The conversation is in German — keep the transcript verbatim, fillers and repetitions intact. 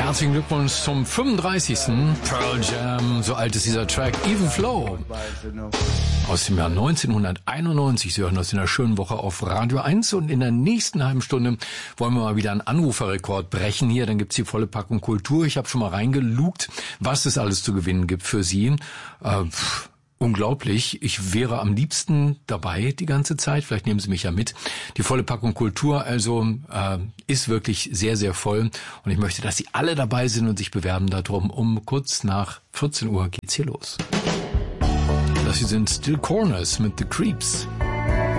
Herzlichen Glückwunsch zum fünfunddreißigsten Pearl Jam. So alt ist dieser Track. Even Flow. Aus dem Jahr neunzehnhunderteinundneunzig. Sie hören das in einer schönen Woche auf Radio eins. Und in der nächsten halben Stunde wollen wir mal wieder einen Anruferrekord brechen hier. Dann gibt's die volle Packung Kultur. Ich habe schon mal reingelugt, was es alles zu gewinnen gibt für Sie. Äh, pff. Unglaublich. Ich wäre am liebsten dabei die ganze Zeit. Vielleicht nehmen Sie mich ja mit. Die volle Packung Kultur also äh, ist wirklich sehr, sehr voll. Und ich möchte, dass Sie alle dabei sind und sich bewerben darum. Um kurz nach vierzehn Uhr geht's hier los. Das hier sind Still Corners mit The Creeps.